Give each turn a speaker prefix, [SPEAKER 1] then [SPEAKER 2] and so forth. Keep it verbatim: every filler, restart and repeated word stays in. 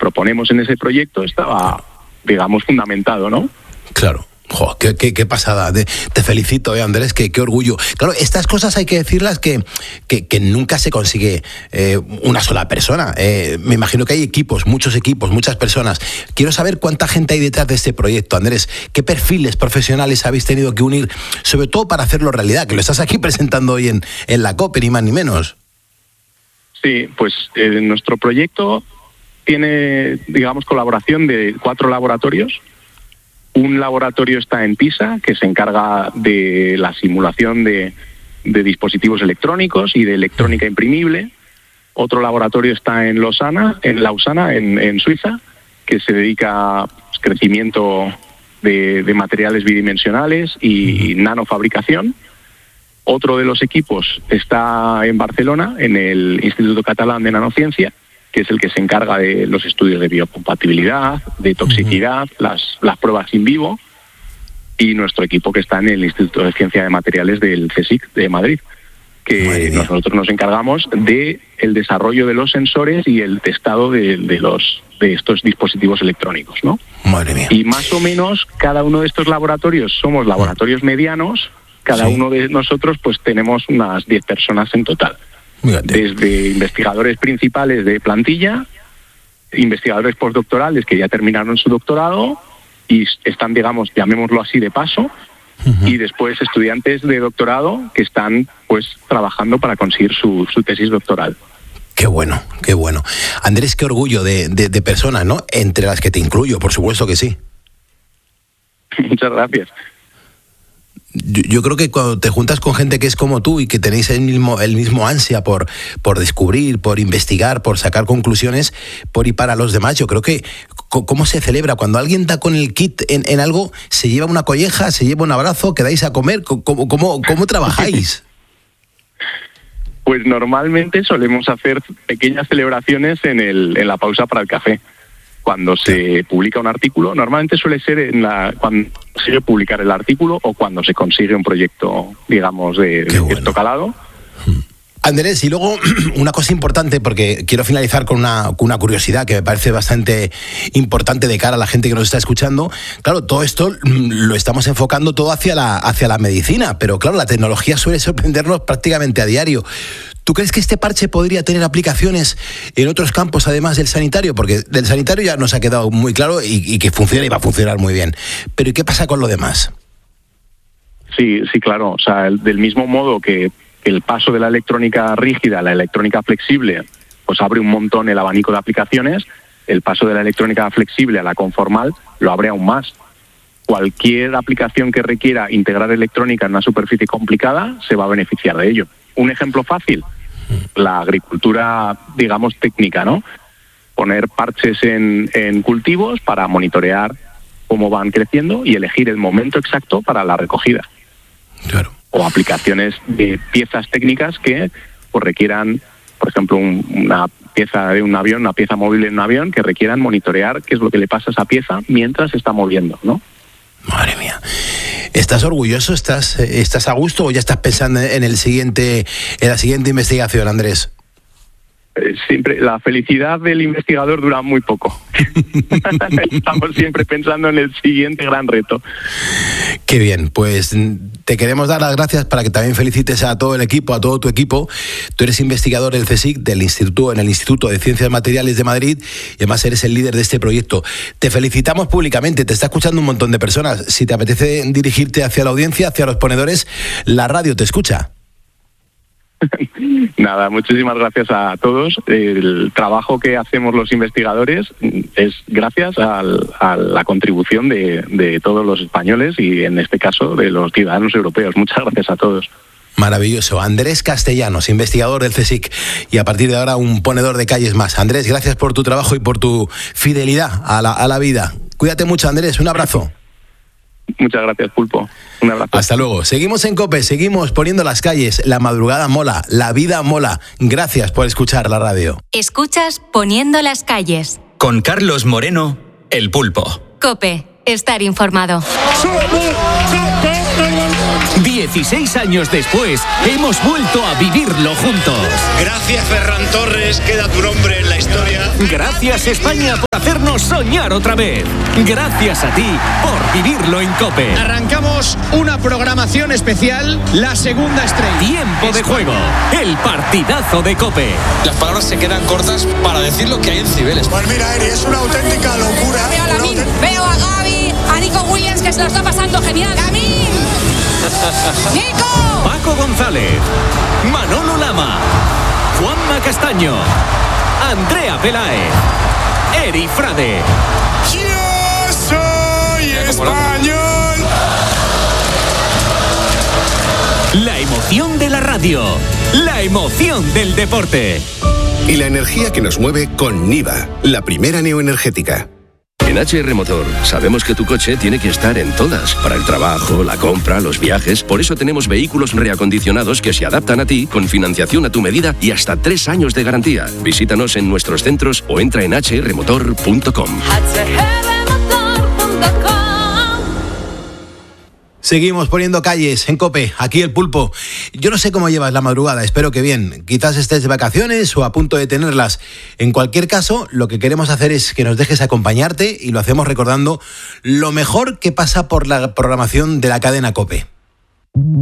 [SPEAKER 1] proponemos en ese proyecto estaba, digamos, fundamentado, ¿no?
[SPEAKER 2] Claro. Jo, qué, qué, qué pasada. Te, te felicito, eh, Andrés, qué, qué orgullo. Claro, estas cosas hay que decirlas que, que, que nunca se consigue eh, una sola persona. Eh, me imagino que hay equipos, muchos equipos, muchas personas. Quiero saber cuánta gente hay detrás de este proyecto, Andrés. ¿Qué perfiles profesionales habéis tenido que unir, sobre todo para hacerlo realidad? Que lo estás aquí presentando hoy en, en la COPE, ni más ni menos.
[SPEAKER 1] Sí, pues eh, nuestro proyecto tiene, digamos, colaboración de cuatro laboratorios. Un laboratorio está en Pisa, que se encarga de la simulación de, de dispositivos electrónicos y de electrónica imprimible. Otro laboratorio está en Lausana, en Lausana, en, en Suiza, que se dedica a crecimiento de, de materiales bidimensionales y, y nanofabricación. Otro de los equipos está en Barcelona, en el Instituto Catalán de Nanociencia, que es el que se encarga de los estudios de biocompatibilidad, de toxicidad, uh-huh. las, las pruebas in vivo, y nuestro equipo que está en el Instituto de Ciencia de Materiales del CSIC de Madrid, que nosotros nos encargamos de el desarrollo de los sensores y el testado de, de los de estos dispositivos electrónicos, ¿no?
[SPEAKER 2] Madre mía.
[SPEAKER 1] Y más o menos cada uno de estos laboratorios somos laboratorios medianos, cada sí. uno de nosotros pues tenemos unas diez personas en total. Fíjate. Desde investigadores principales de plantilla, investigadores postdoctorales que ya terminaron su doctorado y están, digamos, llamémoslo así, de paso, uh-huh. y después estudiantes de doctorado que están pues trabajando para conseguir su, su tesis doctoral.
[SPEAKER 2] Qué bueno, qué bueno. Andrés, qué orgullo de, de, de personas, ¿no? Entre las que te incluyo, por supuesto que sí.
[SPEAKER 1] Muchas gracias.
[SPEAKER 2] Yo, yo creo que cuando te juntas con gente que es como tú y que tenéis el mismo, el mismo ansia por, por descubrir, por investigar, por sacar conclusiones, por y para los demás, yo creo que cómo se celebra cuando alguien da con el kit en, en algo, se lleva una colleja, se lleva un abrazo, quedáis a comer, ¿cómo, cómo, cómo trabajáis?
[SPEAKER 1] Pues normalmente solemos hacer pequeñas celebraciones en, el, en la pausa para el café. Cuando se publica un artículo, normalmente suele ser en la, cuando se consigue publicar el artículo o cuando se consigue un proyecto, digamos, de, de bueno. cierto calado.
[SPEAKER 2] Andrés, y luego una cosa importante, porque quiero finalizar con una, con una curiosidad que me parece bastante importante de cara a la gente que nos está escuchando. Claro, todo esto lo estamos enfocando todo hacia la, hacia la medicina, pero claro, la tecnología suele sorprendernos prácticamente a diario. ¿Tú crees que este parche podría tener aplicaciones en otros campos además del sanitario? Porque del sanitario ya nos ha quedado muy claro y, y que funciona y va a funcionar muy bien. Pero ¿y qué pasa con lo demás?
[SPEAKER 1] Sí, sí, claro. O sea, el, del mismo modo que el paso de la electrónica rígida a la electrónica flexible pues abre un montón el abanico de aplicaciones, el paso de la electrónica flexible a la conformal lo abre aún más. Cualquier aplicación que requiera integrar electrónica en una superficie complicada se va a beneficiar de ello. Un ejemplo fácil, la agricultura, digamos, técnica, ¿no? Poner parches en, en cultivos para monitorear cómo van creciendo y elegir el momento exacto para la recogida.
[SPEAKER 2] Claro.
[SPEAKER 1] O aplicaciones de piezas técnicas que pues, requieran, por ejemplo, un, una pieza de un avión, una pieza móvil en un avión, que requieran monitorear qué es lo que le pasa a esa pieza mientras se está moviendo, ¿no?
[SPEAKER 2] Madre mía. ¿Estás orgulloso? ¿Estás, estás a gusto o ya estás pensando en el siguiente, en la siguiente investigación, Andrés?
[SPEAKER 1] Siempre la felicidad del investigador dura muy poco. Estamos siempre pensando en el siguiente gran reto.
[SPEAKER 2] Qué bien, pues te queremos dar las gracias para que también felicites a todo el equipo, a todo tu equipo. Tú eres investigador del CSIC, del Instituto, en el Instituto de Ciencias Materiales de Madrid, y además eres el líder de este proyecto. Te felicitamos públicamente, te está escuchando un montón de personas. Si te apetece dirigirte hacia la audiencia, hacia los ponedores, la radio te escucha.
[SPEAKER 1] Nada, muchísimas gracias a todos. El trabajo que hacemos los investigadores es gracias al, a la contribución de, de todos los españoles y en este caso de los ciudadanos europeos. Muchas gracias a todos.
[SPEAKER 2] Maravilloso. Andrés Castellanos, investigador del CSIC y a partir de ahora un ponedor de calles más. Andrés, gracias por tu trabajo y por tu fidelidad a la, a la vida. Cuídate mucho, Andrés. Un abrazo.
[SPEAKER 1] Muchas gracias, Pulpo. Un abrazo.
[SPEAKER 2] Hasta luego. Seguimos en COPE, seguimos poniendo las calles. La madrugada mola, la vida mola. Gracias por escuchar la radio.
[SPEAKER 3] Escuchas Poniendo las calles.
[SPEAKER 4] Con Carlos Moreno, El Pulpo.
[SPEAKER 3] COPE, estar informado.
[SPEAKER 4] dieciséis años después, hemos vuelto a vivirlo juntos.
[SPEAKER 5] Gracias, Ferran Torres, queda tu nombre en la historia.
[SPEAKER 4] Gracias, España, por hacernos soñar otra vez. Gracias a ti por vivirlo en COPE.
[SPEAKER 6] Arrancamos una programación especial, la segunda estrella.
[SPEAKER 4] Tiempo de juego, el partidazo de COPE.
[SPEAKER 7] Las palabras se quedan cortas para decir lo que hay en Cibeles.
[SPEAKER 8] Pues mira, Eri, es una auténtica locura.
[SPEAKER 9] Veo a Lamin, veo a Gaby, a Nico Williams, que se lo está pasando genial. ¡Lamin! ¡Nico!
[SPEAKER 4] Paco González, Manolo Lama, Juanma Castaño, Andrea Peláez, Eri Frade.
[SPEAKER 8] ¡Yo soy español!
[SPEAKER 4] La emoción de la radio, la emoción del deporte.
[SPEAKER 10] Y la energía que nos mueve con Niva, la primera neoenergética.
[SPEAKER 11] En H R Motor sabemos que tu coche tiene que estar en todas, para el trabajo, la compra, los viajes. Por eso tenemos vehículos reacondicionados que se adaptan a ti, con financiación a tu medida y hasta tres años de garantía. Visítanos en nuestros centros o entra en h r motor punto com.
[SPEAKER 2] Seguimos poniendo calles en COPE, aquí el Pulpo. Yo no sé cómo llevas la madrugada, espero que bien. Quizás estés de vacaciones o a punto de tenerlas. En cualquier caso, lo que queremos hacer es que nos dejes acompañarte y lo hacemos recordando lo mejor que pasa por la programación de la cadena COPE.